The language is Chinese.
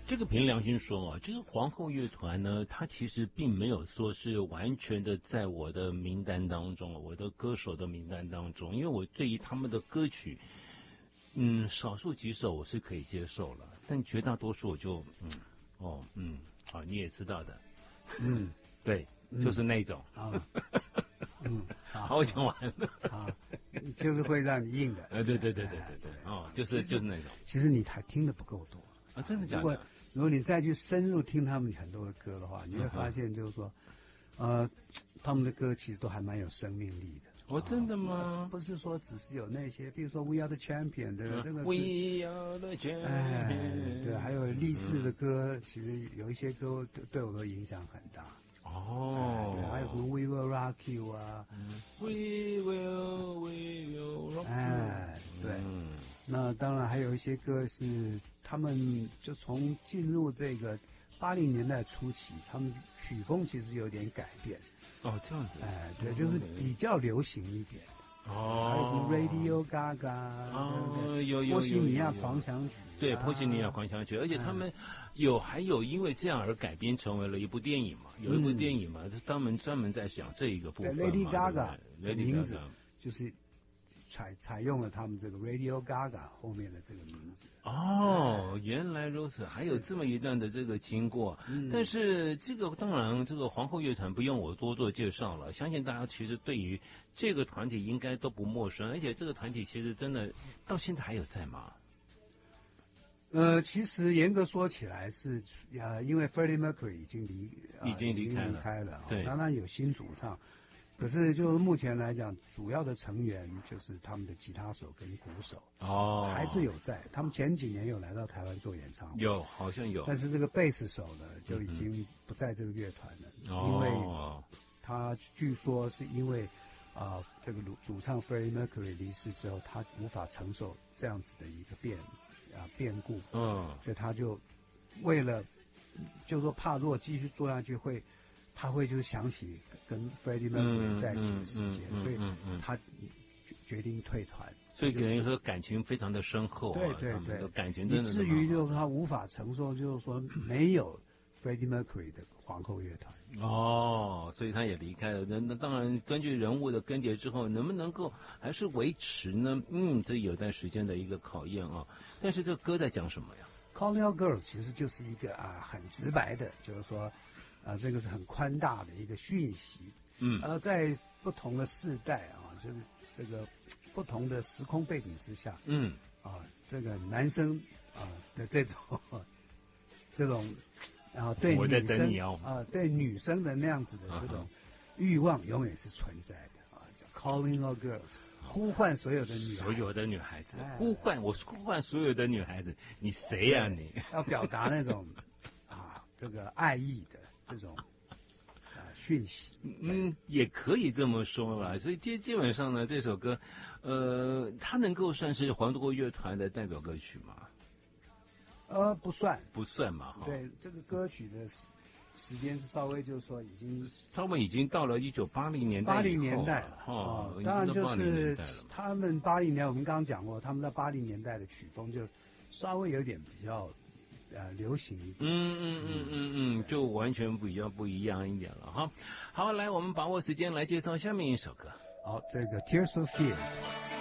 这个凭良心说啊，这个皇后乐团呢，它其实并没有说是完全的在我的名单当中，我的歌手的名单当中，因为我对于他们的歌曲，少数几首我是可以接受了，但绝大多数我就你也知道的，对，就是那种啊。 好，我讲完了啊，就是会让你硬的。 对，就是那种。 其实你还听的不够多啊，真的假的？ 的？ 如果你再去深入听他们很多的歌的话，你会发现就是说，他们的歌其实都还蛮有生命力的。 哦，真的吗？ 不是说只是有那些，比如说 We Are the Champion 的这个 We Are the Champion， 对，还有励志的歌，其实有一些歌对我的影响很大。对，还有什么 We Will Rock You 啊 ，We Will Rock You， 对，那当然还有一些歌是他们就从进入这个80年代初期，他们曲风其实有点改变。 哦，这样子。 对，就是比较流行一点。还有什么 Radio Gaga，有波西米亚狂想曲， 对，波西米亚狂想曲，而且他们还有因为这样而改编成为了一部电影嘛，有一部电影嘛，专门在讲这一个部分嘛。 Lady Gaga 的名字就是采用了他们这个 Radio Gaga 后面的这个名字。 哦，原来如此，还有这么一段的这个经过。但是这个当然，这个皇后乐团不用我多做介绍了，相信大家其实对于这个团体应该都不陌生，而且这个团体其实真的到现在还有在吗？ 其实严格说起来是因为 Freddie Mercury 已经离开了， 对， 当然有新主唱。可是，就目前来讲，主要的成员就是他们的吉他手跟鼓手还是有在。他们前几年有来到台湾做演唱会， 好像有。 但是这个贝斯手呢，就已经不在这个乐团了，因为他据说是因为这个主唱 Freddie Mercury 离世之后，他无法承受这样子的一个变故，所以他就为了就说怕如果继续做下去他会就是想起跟 Freddie Mercury 在一起的时间，所以他决定退团。 所以等于说感情非常的深厚， 对， 感情真的以至于就是他无法承受，就是说没有 Freddie Mercury 的皇后乐团。 所以他也离开了。那当然，根据人物的更迭之后，能不能够还是维持呢？这有段时间的一个考验啊。但是这个歌在讲什么呀 ？Calling All Girls 其实就是一个很直白的，就是说。这个是很宽大的一个讯息，在不同的世代就是这个不同的时空背景之下，这个男生的这种对女生对女生的那样子的这种欲望永远是存在的叫 Calling All Girls， 呼唤所有的女孩子，呼唤所有的女孩子，你谁呀你？要表达那种这个爱意的这种讯息， 也可以这么说了。所以基本上呢，这首歌，它能够算是皇后乐团的代表歌曲吗？ 不算嘛。 对，这个歌曲的时间是稍微就是说已经到了1980年代 ，80年代了。当然就是他们80年，我们刚刚讲过，他们在80年代的曲风就稍微有点比较。流行一点， 就完全不一样一点了哈。好，来，我们把握时间来介绍下面一首歌。 好，这个 Tears for Fears。